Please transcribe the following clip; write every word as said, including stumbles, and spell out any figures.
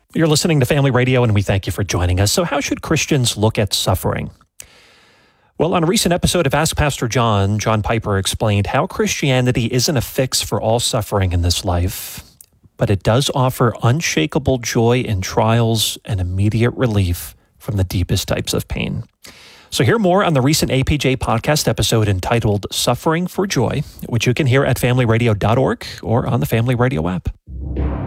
You're listening to Family Radio, and we thank you for joining us. So how should Christians look at suffering? Well, on a recent episode of Ask Pastor John, John Piper explained how Christianity isn't a fix for all suffering in this life, but it does offer unshakable joy in trials and immediate relief from the deepest types of pain. So hear more on the recent A P J podcast episode entitled Suffering for Joy, which you can hear at family radio dot org or on the Family Radio app.